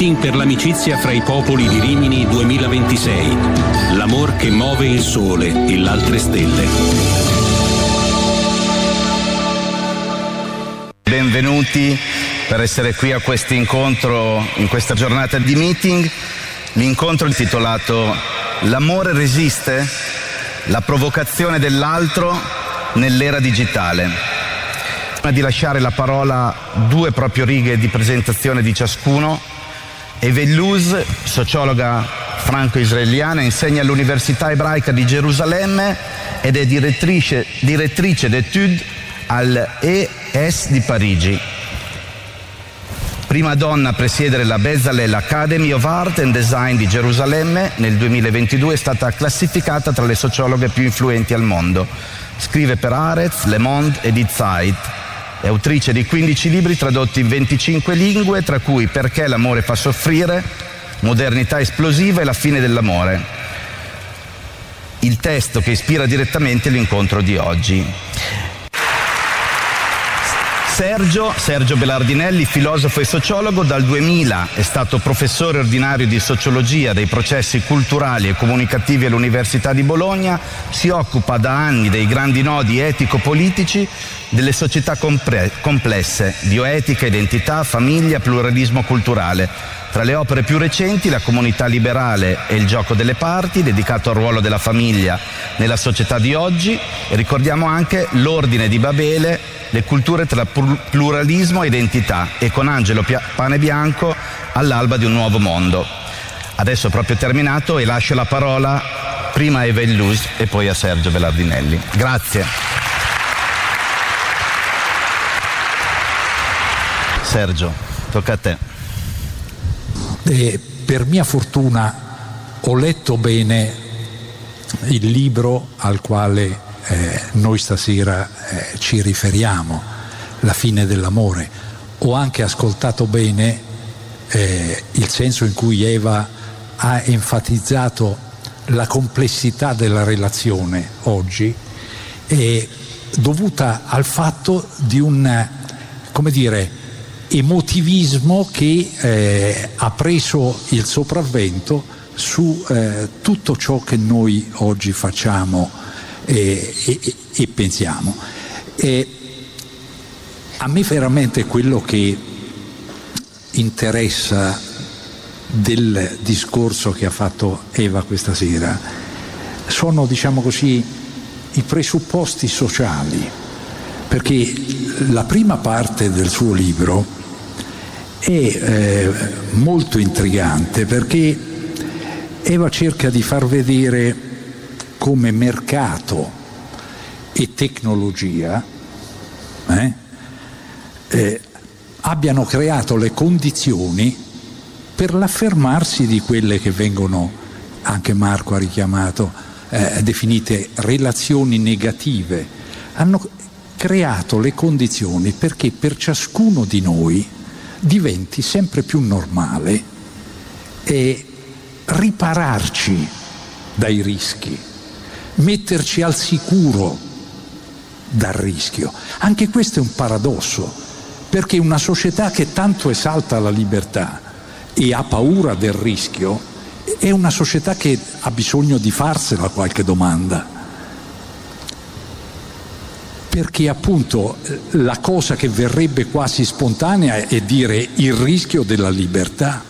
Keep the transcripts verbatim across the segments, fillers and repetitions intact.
Meeting per l'amicizia fra i popoli di Rimini duemilaventisei. L'amor che muove il sole e l'altre stelle. Benvenuti per essere qui a questo incontro, in questa giornata di meeting. L'incontro intitolato L'amore resiste? La provocazione dell'altro nell'era digitale. Prima di lasciare la parola, due proprio righe di presentazione di ciascuno. Eveluz, sociologa franco-israeliana, insegna all'Università Ebraica di Gerusalemme ed è direttrice, direttrice d'études all'E S di Parigi. Prima donna a presiedere la Bezalel Academy of Art and Design di Gerusalemme, nel duemilaventidue è stata classificata tra le sociologhe più influenti al mondo. Scrive per Haaretz, Le Monde e Die Zeit. È autrice di quindici libri tradotti in venticinque lingue, tra cui Perché l'amore fa soffrire, Modernità esplosiva e La fine dell'amore. Il testo che ispira direttamente l'incontro di oggi. Sergio, Sergio Belardinelli, filosofo e sociologo, dal duemila è stato professore ordinario di sociologia dei processi culturali e comunicativi all'Università di Bologna, si occupa da anni dei grandi nodi etico-politici delle società compre- complesse, bioetica, identità, famiglia, pluralismo culturale. Tra le opere più recenti, La comunità liberale e Il gioco delle parti, dedicato al ruolo della famiglia nella società di oggi, e ricordiamo anche L'ordine di Babele, le culture tra pluralismo e identità, e con Angelo Panebianco, All'alba di un nuovo mondo. Adesso è proprio terminato e lascio la parola prima a Eveluz e poi a Sergio Belardinelli. Grazie. Sergio, tocca a te. Eh, per mia fortuna ho letto bene il libro al quale eh, noi stasera eh, ci riferiamo, La fine dell'amore. Ho anche ascoltato bene eh, il senso in cui Eva ha enfatizzato la complessità della relazione oggi, eh, dovuta al fatto di un, come dire, emotivismo che eh, ha preso il sopravvento su eh, tutto ciò che noi oggi facciamo e, e, e pensiamo. E a me veramente quello che interessa del discorso che ha fatto Eva questa sera sono, diciamo così, i presupposti sociali, perché la prima parte del suo libro è eh, molto intrigante, perché Eva cerca di far vedere come mercato e tecnologia eh, eh, abbiano creato le condizioni per l'affermarsi di quelle che vengono, anche Marco ha richiamato, eh, definite relazioni negative. Hanno creato le condizioni perché per ciascuno di noi diventi sempre più normale e ripararci dai rischi, metterci al sicuro dal rischio. Anche questo è un paradosso, perché una società che tanto esalta la libertà e ha paura del rischio è una società che ha bisogno di farsela qualche domanda. Perché appunto la cosa che verrebbe quasi spontanea è dire il rischio della libertà.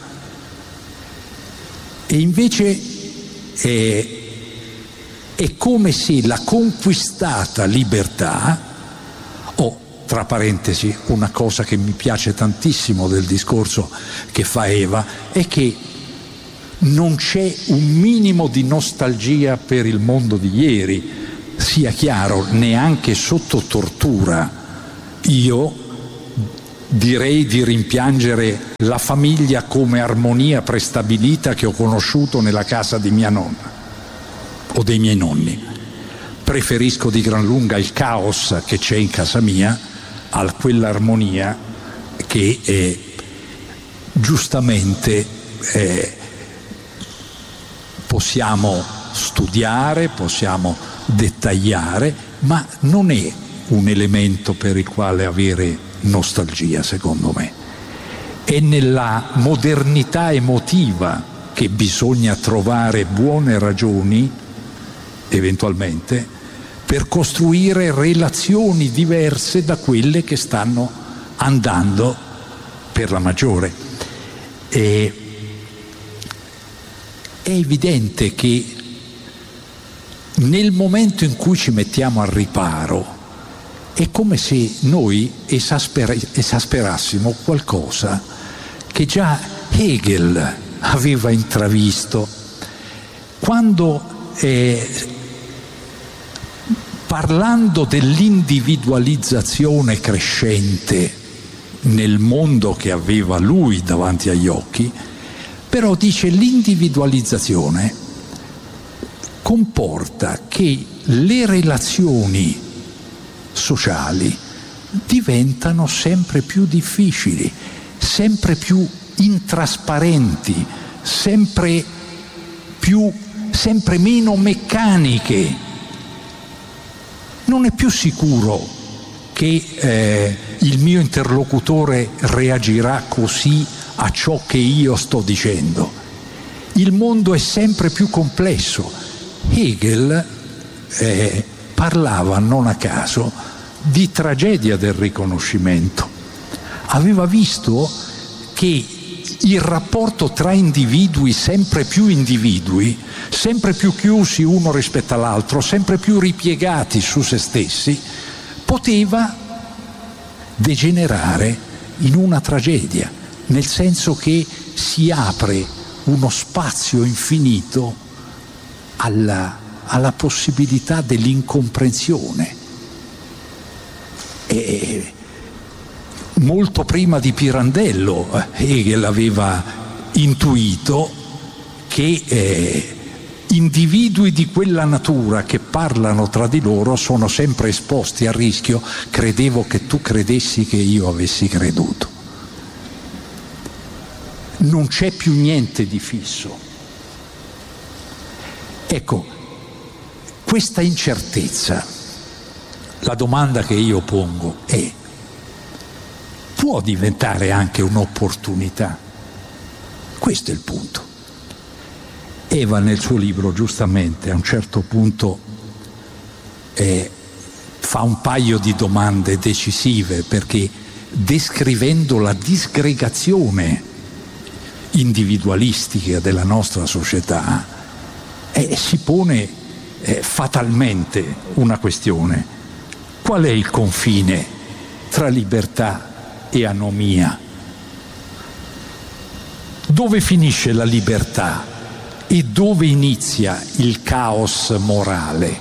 E invece è, è come se la conquistata libertà, o tra parentesi una cosa che mi piace tantissimo del discorso che fa Eva, è che non c'è un minimo di nostalgia per il mondo di ieri. Sia chiaro, neanche sotto tortura io direi di rimpiangere la famiglia come armonia prestabilita che ho conosciuto nella casa di mia nonna o dei miei nonni. Preferisco di gran lunga il caos che c'è in casa mia a quell'armonia che eh, giustamente eh, possiamo studiare, possiamo dettagliare, ma non è un elemento per il quale avere nostalgia, secondo me. è nella modernità emotiva che bisogna trovare buone ragioni, eventualmente, per costruire relazioni diverse da quelle che stanno andando per la maggiore. E è evidente che nel momento in cui ci mettiamo al riparo è come se noi esasper- esasperassimo qualcosa che già Hegel aveva intravisto quando, eh, parlando dell'individualizzazione crescente nel mondo che aveva lui davanti agli occhi, però dice l'individualizzazione comporta che le relazioni sociali diventano sempre più difficili, sempre più intrasparenti, sempre più, sempre meno meccaniche. Non è più sicuro che eh, il mio interlocutore reagirà così a ciò che io sto dicendo. Il mondo è sempre più complesso. Hegel eh, parlava non a caso di tragedia del riconoscimento. Aveva visto che il rapporto tra individui, sempre più individui, sempre più chiusi uno rispetto all'altro, sempre più ripiegati su se stessi, poteva degenerare in una tragedia, nel senso che si apre uno spazio infinito alla, alla possibilità dell'incomprensione. E molto prima di Pirandello Hegel aveva intuito che eh, individui di quella natura che parlano tra di loro sono sempre esposti al rischio. Credevo che tu credessi che io avessi creduto. Non c'è più niente di fisso. Ecco, questa incertezza, la domanda che io pongo è: può diventare anche un'opportunità? Questo è il punto. Eva nel suo libro giustamente a un certo punto eh, fa un paio di domande decisive, perché descrivendo la disgregazione individualistica della nostra società eh, si pone eh, fatalmente una questione: qual è il confine tra libertà e anomia? Dove finisce la libertà e dove inizia il caos morale?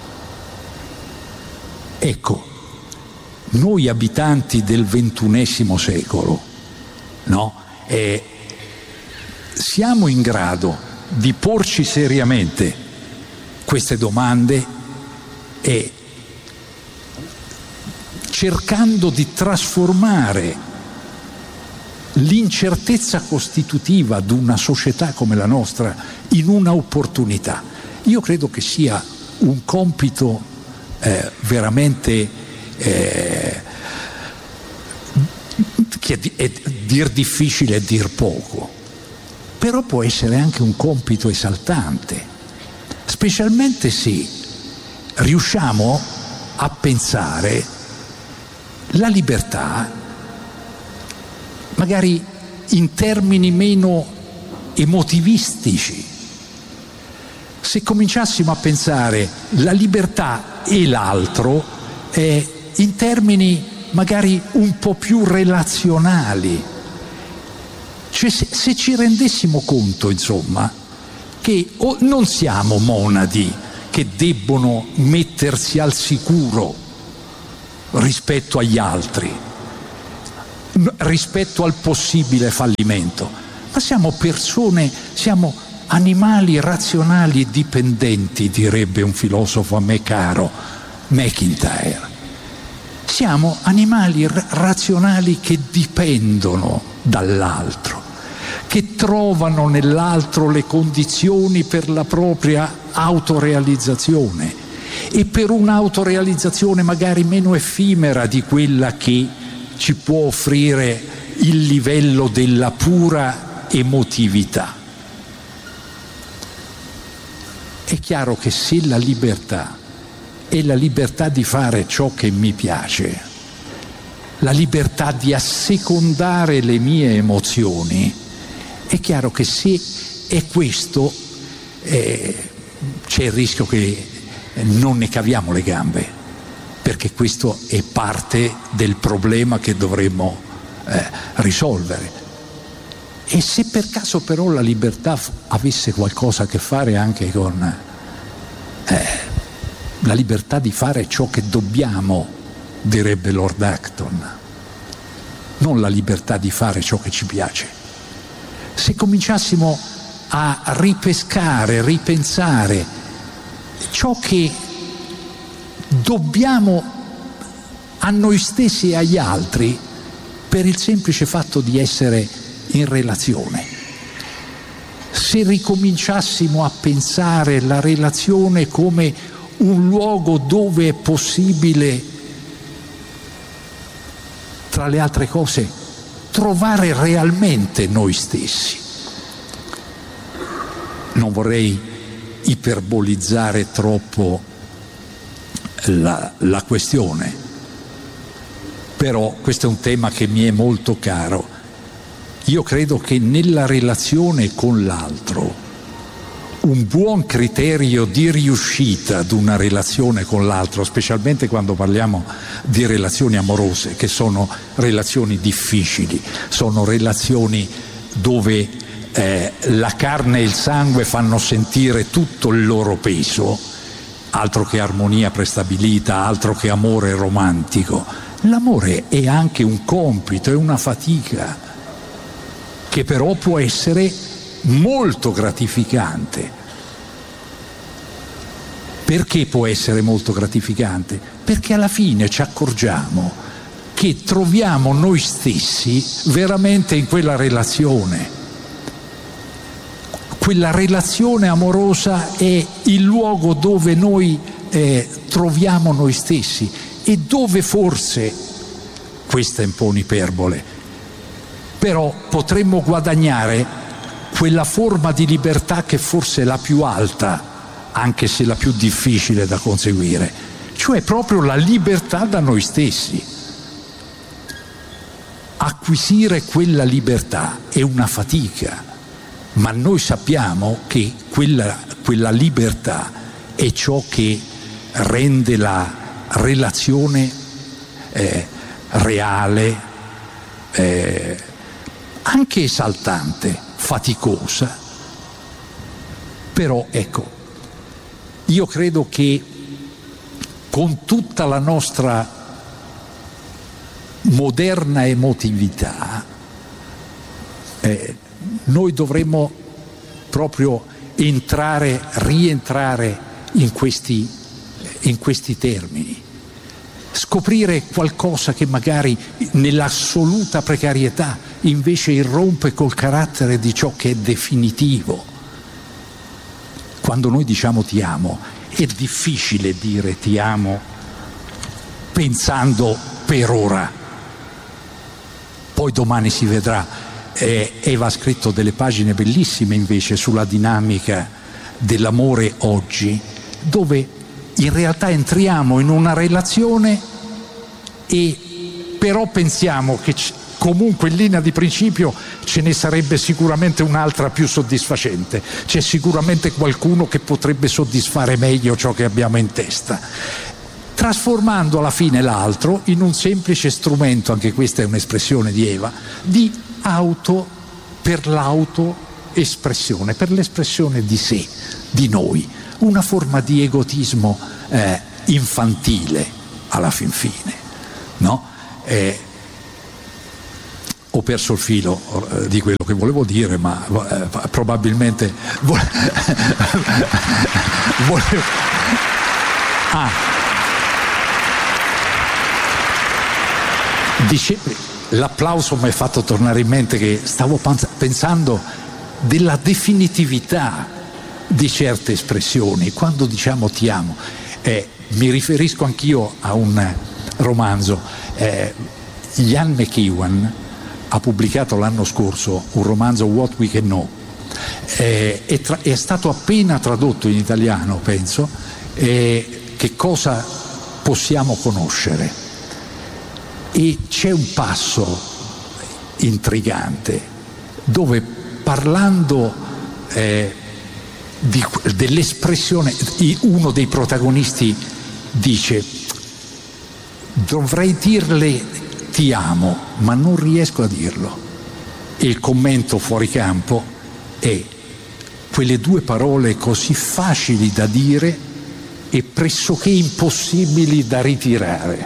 Ecco, noi abitanti del ventunesimo secolo, no? Eh, siamo in grado di porci seriamente queste domande e cercando di trasformare l'incertezza costitutiva di una società come la nostra in una opportunità. Io credo che sia un compito eh, veramente eh, che è, è dir difficile e dir poco, però può essere anche un compito esaltante, specialmente se riusciamo a pensare la libertà magari in termini meno emotivistici. Se cominciassimo a pensare la libertà e l'altro eh, in termini magari un po' più relazionali, cioè se, se ci rendessimo conto, insomma, che oh, non siamo monadi che debbono mettersi al sicuro rispetto agli altri, rispetto al possibile fallimento, ma siamo persone, siamo animali razionali e dipendenti, direbbe un filosofo a me caro, McIntyre. Siamo animali r- razionali che dipendono dall'altro, che trovano nell'altro le condizioni per la propria autorealizzazione e per un'autorealizzazione magari meno effimera di quella che ci può offrire il livello della pura emotività. È chiaro che se la libertà è la libertà di fare ciò che mi piace, la libertà di assecondare le mie emozioni, è chiaro che se è questo eh, c'è il rischio che non ne caviamo le gambe, perché questo è parte del problema che dovremmo eh, risolvere. E se per caso però la libertà avesse qualcosa a che fare anche con eh, la libertà di fare ciò che dobbiamo, direbbe Lord Acton, non la libertà di fare ciò che ci piace. Se cominciassimo a ripescare, ripensare ciò che dobbiamo a noi stessi e agli altri per il semplice fatto di essere in relazione. Se ricominciassimo a pensare la relazione come un luogo dove è possibile, tra le altre cose, trovare realmente noi stessi. Non vorrei iperbolizzare troppo la, la questione, però questo è un tema che mi è molto caro. Io credo che nella relazione con l'altro un buon criterio di riuscita ad una relazione con l'altro, specialmente quando parliamo di relazioni amorose, che sono relazioni difficili, sono relazioni dove eh, la carne e il sangue fanno sentire tutto il loro peso, altro che armonia prestabilita, altro che amore romantico. L'amore è anche un compito, è una fatica, che però può essere molto gratificante. Perché può essere molto gratificante? Perché alla fine ci accorgiamo che troviamo noi stessi veramente in quella relazione. Quella relazione amorosa è il luogo dove noi eh, troviamo noi stessi e dove forse, questa è un po' un'iperbole, però potremmo guadagnare quella forma di libertà che forse è la più alta, anche se la più difficile da conseguire, cioè proprio la libertà da noi stessi. Acquisire quella libertà è una fatica, ma noi sappiamo che quella, quella libertà è ciò che rende la relazione eh, reale, eh, anche esaltante, faticosa. Però ecco, io credo che con tutta la nostra moderna emotività eh, noi dovremmo proprio entrare, rientrare in questi, in questi termini, scoprire qualcosa che magari nell'assoluta precarietà invece irrompe col carattere di ciò che è definitivo. Quando noi diciamo ti amo, è difficile dire ti amo pensando per ora, poi domani si vedrà. Eh, Eva ha scritto delle pagine bellissime invece sulla dinamica dell'amore oggi, dove in realtà entriamo in una relazione e però pensiamo che c- comunque in linea di principio ce ne sarebbe sicuramente un'altra più soddisfacente, c'è sicuramente qualcuno che potrebbe soddisfare meglio ciò che abbiamo in testa, trasformando alla fine l'altro in un semplice strumento, anche questa è un'espressione di Eva, di auto per l'autoespressione, per l'espressione di sé, di noi, una forma di egotismo eh, infantile alla fin fine, no? Eh, ho perso il filo eh, di quello che volevo dire, ma eh, probabilmente vole... volevo... ah. Dice... L'applauso mi ha fatto tornare in mente che stavo pensando della definitività di certe espressioni. Quando diciamo ti amo, eh, mi riferisco anch'io a un romanzo. Eh, Ian McEwan ha pubblicato l'anno scorso un romanzo, What We Can Know, eh, è, tra- è stato appena tradotto in italiano, penso, eh, che cosa possiamo conoscere. E c'è un passo intrigante dove, parlando eh, di, dell'espressione, uno dei protagonisti dice: dovrei dirle ti amo, ma non riesco a dirlo. E il commento fuori campo è: quelle due parole così facili da dire e pressoché impossibili da ritirare.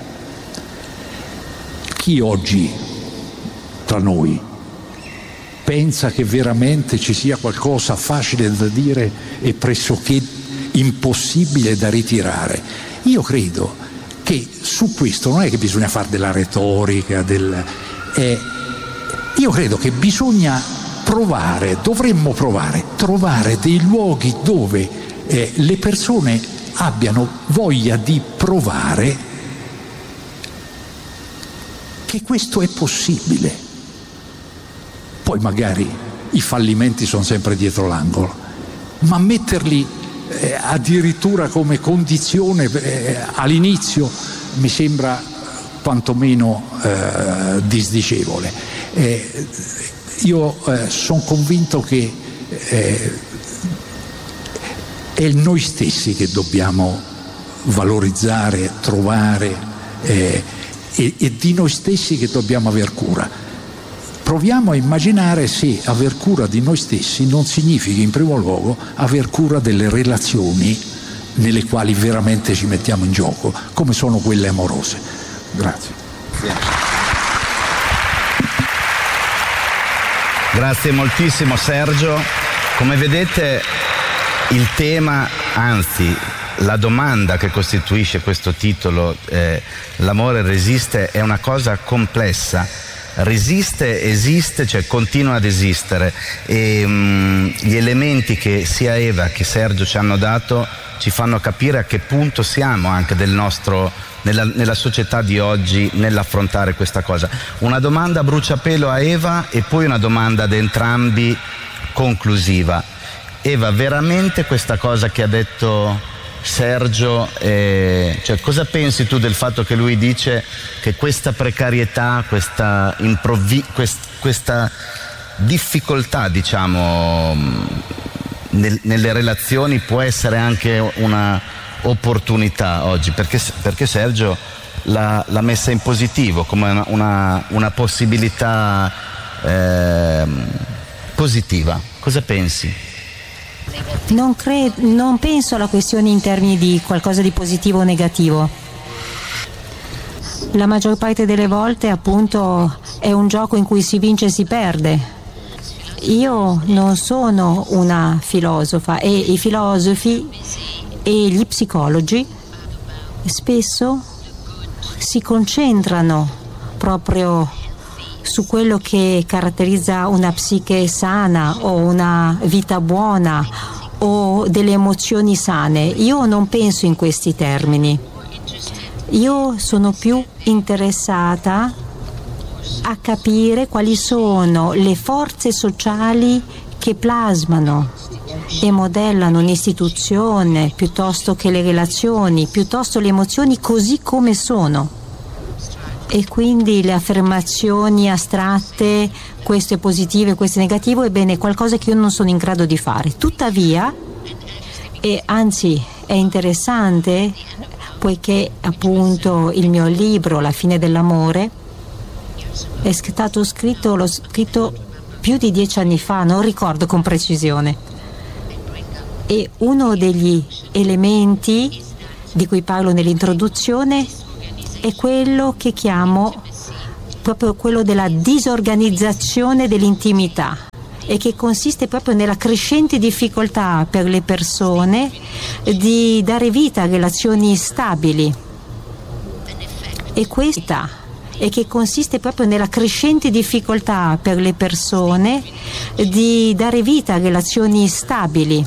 Chi oggi tra noi pensa che veramente ci sia qualcosa facile da dire e pressoché impossibile da ritirare? Io credo che su questo non è che bisogna fare della retorica, del, eh, io credo che bisogna provare, dovremmo provare, trovare dei luoghi dove eh, le persone abbiano voglia di provare che questo è possibile. Poi magari i fallimenti sono sempre dietro l'angolo, ma metterli eh, addirittura come condizione eh, all'inizio mi sembra quantomeno eh, disdicevole. Eh, io eh, sono convinto che eh, è noi stessi che dobbiamo valorizzare, trovare eh, e, e di noi stessi che dobbiamo aver cura. Proviamo a immaginare se aver cura di noi stessi non significa in primo luogo aver cura delle relazioni nelle quali veramente ci mettiamo in gioco, come sono quelle amorose. Grazie. Grazie moltissimo Sergio. Come vedete il tema, anzi la domanda che costituisce questo titolo, eh, l'amore resiste, è una cosa complessa. Resiste, esiste, cioè continua ad esistere, e mh, gli elementi che sia Eva che Sergio ci hanno dato ci fanno capire a che punto siamo anche del nostro, nella, nella società di oggi nell'affrontare questa cosa. Una domanda a bruciapelo a Eva e poi una domanda ad entrambi conclusiva. Eva, veramente questa cosa che ha detto Sergio, eh, cioè cosa pensi tu del fatto che lui dice che questa precarietà, questa, improvvi- quest- questa difficoltà, diciamo, nel- nelle relazioni può essere anche una opportunità oggi? Perché, perché Sergio l'ha, l'ha messa in positivo come una, una, una possibilità eh, positiva. Cosa pensi? Non, cre- non penso alla questione in termini di qualcosa di positivo o negativo. La maggior parte delle volte appunto è un gioco in cui si vince e si perde. Io non sono una filosofa e i filosofi e gli psicologi spesso si concentrano proprio su quello che caratterizza una psiche sana o una vita buona o delle emozioni sane. Io non penso in questi termini. Io sono più interessata a capire quali sono le forze sociali che plasmano e modellano un'istituzione, piuttosto che le relazioni, piuttosto le emozioni così come sono. E quindi le affermazioni astratte, questo è positivo e questo è negativo, ebbene è qualcosa che io non sono in grado di fare. Tuttavia, e anzi è interessante, poiché appunto il mio libro La fine dell'amore è stato scritto, l'ho scritto più di dieci anni fa, non ricordo con precisione, e uno degli elementi di cui parlo nell'introduzione è quello che chiamo proprio quello della disorganizzazione dell'intimità, e che consiste proprio nella crescente difficoltà per le persone di dare vita a relazioni stabili. E questa e che consiste proprio nella crescente difficoltà per le persone di dare vita a relazioni stabili.